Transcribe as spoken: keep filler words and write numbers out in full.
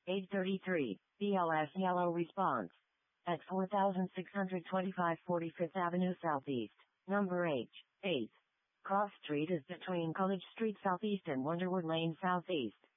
eight thirty-three, B L S yellow response. At four thousand six hundred twenty-five forty-fifth Avenue Southeast, number H, eighth. Cross Street is between College Street Southeast and Wonderwood Lane Southeast.